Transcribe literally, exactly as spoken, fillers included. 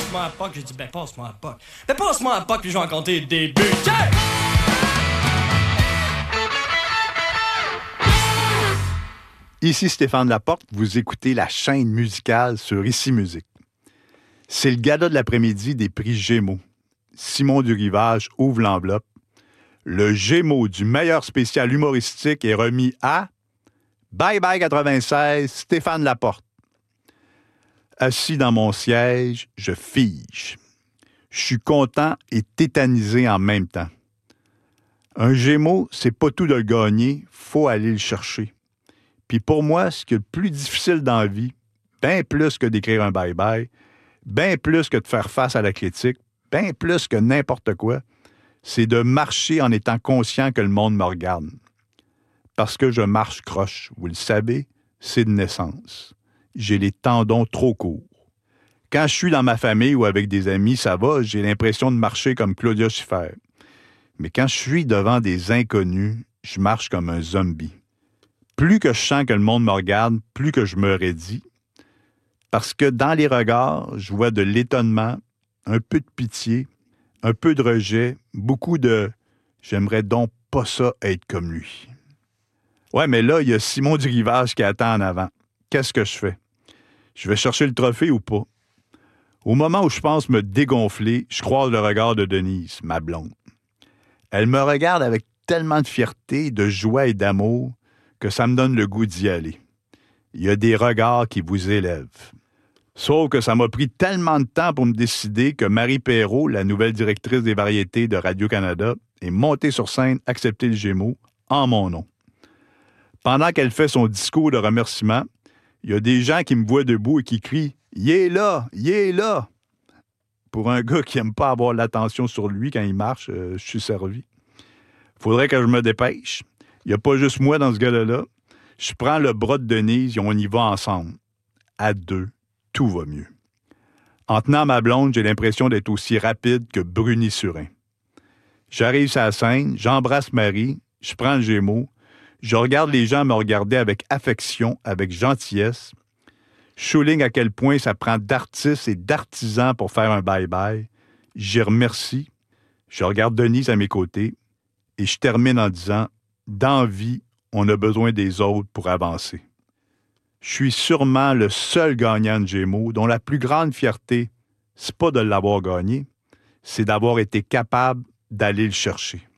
passe-moi un puck. J'ai dit, ben, passe-moi un puck. Ben, passe-moi un puck, puis je vais en compter le début. Yeah! Ici Stéphane Laporte, vous écoutez la chaîne musicale sur Ici Musique. C'est le gala de l'après-midi des prix Gémeaux. Simon Durivage ouvre l'enveloppe. Le Gémeaux du meilleur spécial humoristique est remis à Bye Bye quatre-vingt-seize, Stéphane Laporte. Assis dans mon siège, je fige. Je suis content et tétanisé en même temps. Un Gémeaux, c'est pas tout de le gagner, faut aller le chercher. Puis pour moi, ce qui est le plus difficile dans la vie, bien plus que d'écrire un bye-bye, bien plus que de faire face à la critique, bien plus que n'importe quoi, c'est de marcher en étant conscient que le monde me regarde. Parce que je marche croche, vous le savez, c'est de naissance. J'ai les tendons trop courts. Quand je suis dans ma famille ou avec des amis, ça va, j'ai l'impression de marcher comme Claudia Schiffer. Mais quand je suis devant des inconnus, je marche comme un zombie. Plus que je sens que le monde me regarde, plus que je me raidis. Parce que dans les regards, je vois de l'étonnement, un peu de pitié, un peu de rejet, beaucoup de « j'aimerais donc pas ça être comme lui ». Ouais, mais là, il y a Simon Durivage qui attend en avant. Qu'est-ce que je fais? Je vais chercher le trophée ou pas? Au moment où je pense me dégonfler, je croise le regard de Denise, ma blonde. Elle me regarde avec tellement de fierté, de joie et d'amour que ça me donne le goût d'y aller. Il y a des regards qui vous élèvent. Sauf que ça m'a pris tellement de temps pour me décider que Marie Perrault, la nouvelle directrice des variétés de Radio-Canada, est montée sur scène accepter le Gémeaux en mon nom. Pendant qu'elle fait son discours de remerciement, il y a des gens qui me voient debout et qui crient « Il est là! Il est là! » Pour un gars qui n'aime pas avoir l'attention sur lui quand il marche, euh, je suis servi. Faudrait que je me dépêche. Il n'y a pas juste moi dans ce gars-là. Je prends le bras de Denise et on y va ensemble. À deux, tout va mieux. En tenant ma blonde, j'ai l'impression d'être aussi rapide que Bruni Surin. J'arrive sur la scène, j'embrasse Marie, je prends le Gémeaux, je regarde les gens me regarder avec affection, avec gentillesse. Je souligne à quel point ça prend d'artistes et d'artisans pour faire un bye-bye. J'y remercie. Je regarde Denise à mes côtés et je termine en disant « Dans la vie, on a besoin des autres pour avancer. » Je suis sûrement le seul gagnant de Gémeaux dont la plus grande fierté, c'est pas de l'avoir gagné, c'est d'avoir été capable d'aller le chercher.